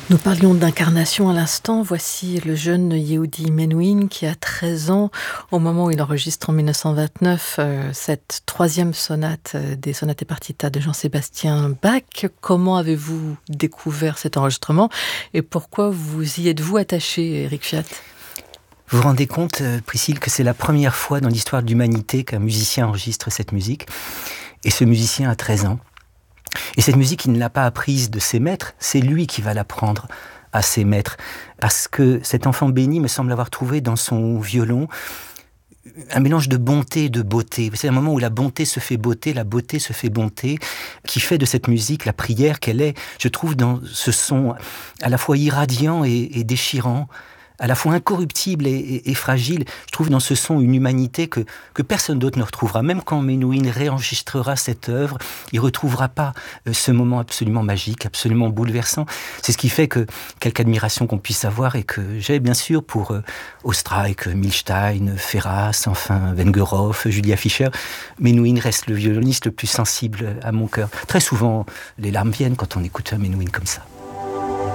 Nous parlions d'incarnation à l'instant. Voici le jeune Yehudi Menuhin qui a 13 ans au moment où il enregistre en 1929 cette troisième sonate des sonates et partitas de Jean-Sébastien Bach. Comment avez-vous découvert cet enregistrement et pourquoi vous y êtes-vous attaché, Éric Fiat ? Vous vous rendez compte, Priscille, que c'est la première fois dans l'histoire de l'humanité qu'un musicien enregistre cette musique. Et ce musicien a 13 ans. Et cette musique, il ne l'a pas apprise de ses maîtres, c'est lui qui va l'apprendre à ses maîtres. Parce que cet enfant béni me semble avoir trouvé dans son violon un mélange de bonté et de beauté. C'est un moment où la bonté se fait beauté, la beauté se fait bonté, qui fait de cette musique la prière qu'elle est. Je trouve dans ce son à la fois irradiant et déchirant, à la fois incorruptible et fragile. Je trouve dans ce son une humanité que personne d'autre ne retrouvera. Même quand Menuhin réenregistrera cette œuvre, il ne retrouvera pas ce moment absolument magique, absolument bouleversant. C'est ce qui fait que, quelque admiration qu'on puisse avoir, et que j'ai bien sûr pour Oestreich, Milstein, Ferras, enfin Wengerhoff, Julia Fischer, Menuhin reste le violoniste le plus sensible à mon cœur. Très souvent, les larmes viennent quand on écoute un Menuhin comme ça.